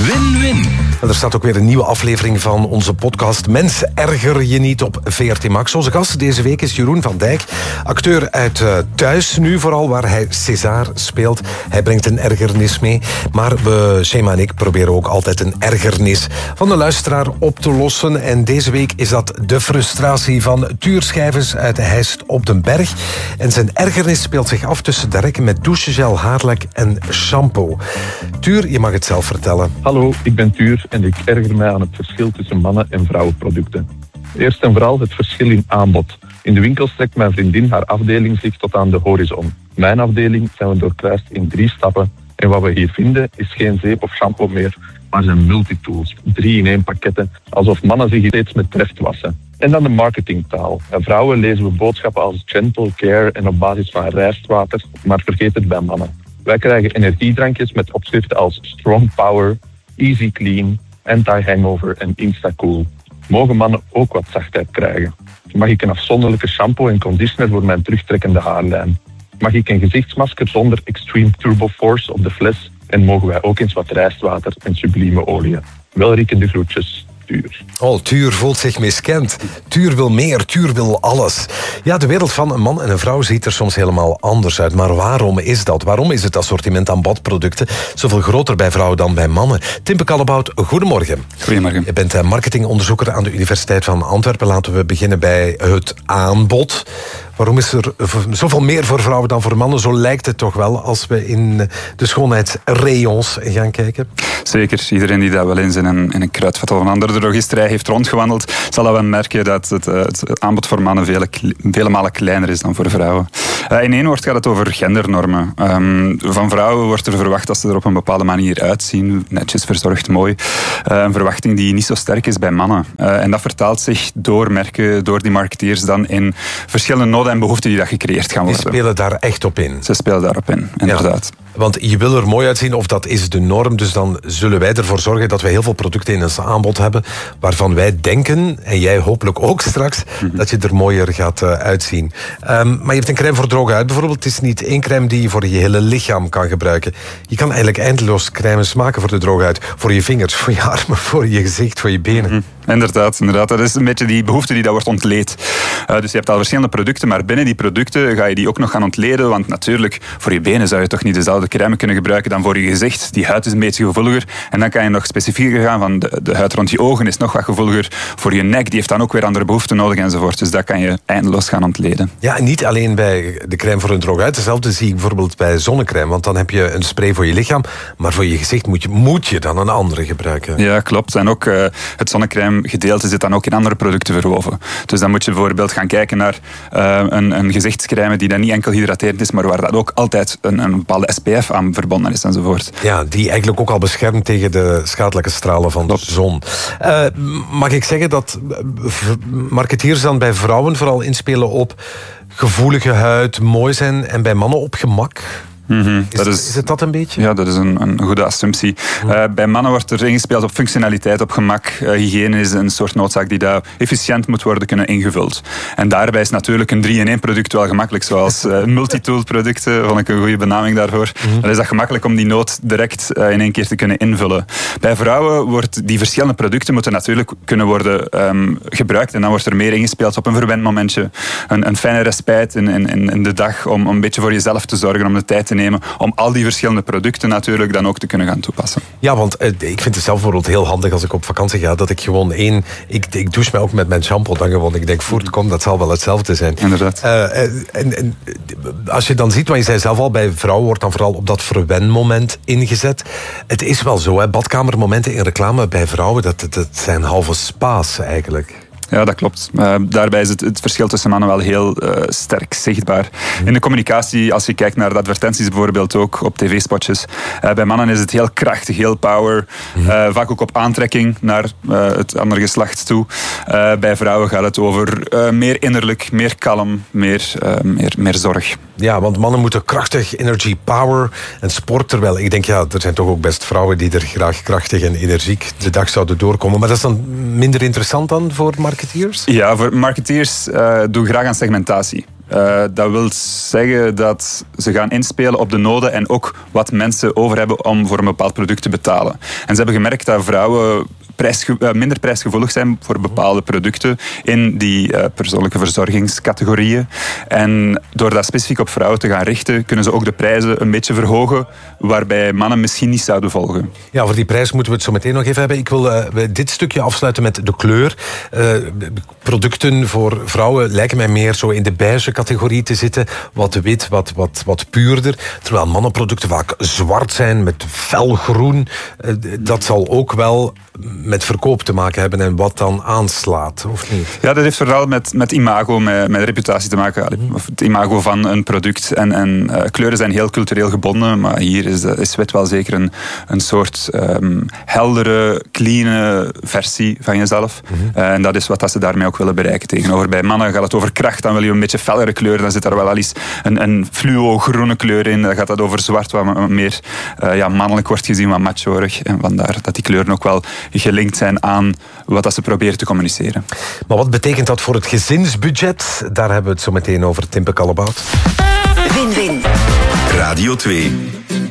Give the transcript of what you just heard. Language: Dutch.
Win-win. Er staat ook weer een nieuwe aflevering van onze podcast Mens, erger je niet op VRT Max. Onze gast deze week is Jeroen van Dijk, acteur uit Thuis nu vooral, waar hij César speelt. Hij brengt een ergernis mee, maar Shema en ik proberen ook altijd een ergernis van de luisteraar op te lossen. En deze week is dat de frustratie van Tuur Schijvens uit Heist op den Berg. En zijn ergernis speelt zich af tussen de rekken met douchegel, haarlak en shampoo. Tuur, je mag het zelf vertellen. Hallo, ik ben Tuur en ik erger mij aan het verschil tussen mannen- en vrouwenproducten. Eerst en vooral het verschil in aanbod. In de winkel strekt mijn vriendin haar afdeling zich tot aan de horizon. Mijn afdeling zijn we doorkruist in 3 stappen. En wat we hier vinden is geen zeep of shampoo meer, maar zijn multitools. 3-in-1 pakketten, alsof mannen zich steeds met treft wassen. En dan de marketingtaal. Bij vrouwen lezen we boodschappen als gentle care en op basis van rijstwater, maar vergeet het bij mannen. Wij krijgen energiedrankjes met opschriften als Strong Power, Easy Clean, Anti-Hangover en Instacool. Mogen mannen ook wat zachtheid krijgen? Mag ik een afzonderlijke shampoo en conditioner voor mijn terugtrekkende haarlijn? Mag ik een gezichtsmasker zonder Extreme Turbo Force op de fles? En mogen wij ook eens wat rijstwater en sublieme oliën? Welriekende groetjes. Tuur. Oh, Tuur voelt zich miskend. Tuur wil meer, Tuur wil alles. Ja, de wereld van een man en een vrouw ziet er soms helemaal anders uit. Maar waarom is dat? Waarom is het assortiment aan badproducten zoveel groter bij vrouwen dan bij mannen? Timpe Kallebout, goedemorgen. Goedemorgen. Je bent marketingonderzoeker aan de Universiteit van Antwerpen. Laten we beginnen bij het aanbod. Waarom is er zoveel meer voor vrouwen dan voor mannen? Zo lijkt het toch wel als we in de schoonheidsrayons gaan kijken. Zeker. Iedereen die dat wel eens in een kruidvat of een andere drogisterij heeft rondgewandeld, zal dat wel merken dat het aanbod voor mannen vele malen kleiner is dan voor vrouwen. In één woord gaat het over gendernormen. Van vrouwen wordt er verwacht dat ze er op een bepaalde manier uitzien. Netjes, verzorgd, mooi. Een verwachting die niet zo sterk is bij mannen. En dat vertaalt zich door merken, door die marketeers dan in verschillende noden en behoeften die dat gecreëerd gaan worden. Die spelen daar echt op in. Ze spelen daarop in, inderdaad. Ja, want je wil er mooi uitzien, of dat is de norm. Dus dan zullen wij ervoor zorgen dat wij heel veel producten in ons aanbod hebben waarvan wij denken, en jij hopelijk ook straks, dat je er mooier gaat uitzien. Maar je hebt een crème voor droge huid bijvoorbeeld. Het is niet één crème die je voor je hele lichaam kan gebruiken. Je kan eigenlijk eindeloos crèmes maken voor de droge huid. Voor je vingers, voor je armen, voor je gezicht, voor je benen. Inderdaad. Dat is een beetje die behoefte die dat wordt ontleed. Dus je hebt al verschillende producten, maar binnen die producten ga je die ook nog gaan ontleden, want natuurlijk, voor je benen zou je toch niet dezelfde crème kunnen gebruiken dan voor je gezicht. Die huid is een beetje gevoeliger. En dan kan je nog specifieker gaan van de huid rond je ogen is nog wat gevoeliger. Voor je nek, die heeft dan ook weer andere behoeften nodig enzovoort. Dus dat kan je eindeloos gaan ontleden. Ja, en niet alleen bij de crème voor een droge huid. Hetzelfde zie ik bijvoorbeeld bij zonnecrème, want dan heb je een spray voor je lichaam, maar voor je gezicht moet je dan een andere gebruiken. Ja, klopt. En ook het zonnecrème gedeelte zit dan ook in andere producten verwoven. Dus dan moet je bijvoorbeeld gaan kijken naar een gezichtscrème die dan niet enkel hydraterend is, maar waar dat ook altijd een bepaalde SPF aan verbonden is enzovoort. Ja, die eigenlijk ook al beschermt tegen de schadelijke stralen van de zon. Mag ik zeggen dat marketeers dan bij vrouwen vooral inspelen op gevoelige huid, mooi zijn, en bij mannen op gemak? Is het dat een beetje? Ja, dat is een goede assumptie. Bij mannen wordt er ingespeeld op functionaliteit, op gemak. Hygiëne is een soort noodzaak die daar efficiënt moet worden kunnen ingevuld. En daarbij is natuurlijk een 3-in-1 product wel gemakkelijk, zoals multitool producten, vond ik een goede benaming daarvoor. Dan is dat gemakkelijk om die nood direct in één keer te kunnen invullen. Bij vrouwen wordt die verschillende producten moeten natuurlijk kunnen worden gebruikt, en dan wordt er meer ingespeeld op een verwendmomentje, een fijne respijt in de dag, om een beetje voor jezelf te zorgen, om de tijd te nemen om al die verschillende producten natuurlijk dan ook te kunnen gaan toepassen. Ja, want ik vind het zelf bijvoorbeeld heel handig als ik op vakantie ga, dat ik gewoon ik douche mij ook met mijn shampoo dan gewoon. Ik denk, voortkom, dat zal wel hetzelfde zijn. Inderdaad. En als je dan ziet, want je zei zelf al, bij vrouwen wordt dan vooral op dat verwenmoment ingezet. Het is wel zo, hè, badkamermomenten in reclame bij vrouwen, dat zijn halve spa's eigenlijk. Ja, dat klopt. Daarbij is het verschil tussen mannen wel heel sterk zichtbaar. In de communicatie, als je kijkt naar de advertenties bijvoorbeeld ook op tv-spotjes, bij mannen is het heel krachtig, heel power. Vaak ook op aantrekking naar het andere geslacht toe. Bij vrouwen gaat het over meer innerlijk, meer kalm, meer zorg. Ja, want mannen moeten krachtig, energy, power en sport. Terwijl ik denk, ja, er zijn toch ook best vrouwen die er graag krachtig en energiek de dag zouden doorkomen. Maar dat is dan minder interessant dan voor marketeers? Ja, voor marketeers doen graag aan segmentatie. Dat wil zeggen dat ze gaan inspelen op de noden en ook wat mensen over hebben om voor een bepaald product te betalen. En ze hebben gemerkt dat vrouwen minder prijsgevoelig zijn voor bepaalde producten in die persoonlijke verzorgingscategorieën. En door dat specifiek op vrouwen te gaan richten, kunnen ze ook de prijzen een beetje verhogen, waarbij mannen misschien niet zouden volgen. Ja, over die prijs moeten we het zo meteen nog even hebben. Ik wil dit stukje afsluiten met de kleur. Producten voor vrouwen lijken mij meer zo in de beige categorie te zitten. Wat wit, wat puurder. Terwijl mannenproducten vaak zwart zijn met felgroen. Dat zal ook wel met verkoop te maken hebben en wat dan aanslaat, of niet? Ja, dat heeft vooral met imago, met reputatie te maken. Of het imago van een product. En kleuren zijn heel cultureel gebonden, maar hier is wit wel zeker een soort heldere, clean versie van jezelf. En dat is wat ze daarmee ook willen bereiken. Tegenover bij mannen gaat het over kracht, dan wil je een beetje fellere kleur, dan zit daar wel al eens een fluo-groene kleur in. Dan gaat dat over zwart, wat meer mannelijk wordt gezien, wat machorig. En vandaar dat die kleuren ook wel gelinkt zijn aan wat dat ze proberen te communiceren. Maar wat betekent dat voor het gezinsbudget? Daar hebben we het zo meteen over. Timpe Kallebout. Win-win. Radio 2.